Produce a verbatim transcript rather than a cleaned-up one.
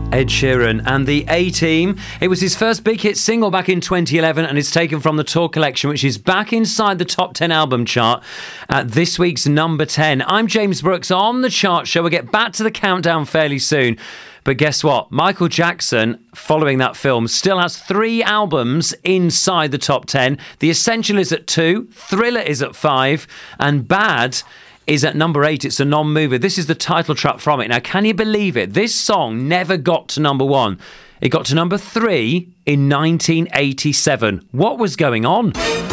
Ed Sheeran and the A-Team. It was his first big hit single back in twenty eleven and it's taken from the Tour collection, which is back inside the top ten album chart at this week's number ten. I'm James Brooks on The Chart Show. We'll get back to the countdown fairly soon. But guess what? Michael Jackson, following that film, still has three albums inside the top ten. The Essential is at two, Thriller is at five, and Bad is at number eight. It's a non-mover. This is the title track from it. Now, can you believe it? This song never got to number one. It got to number three in nineteen eighty-seven. What was going on?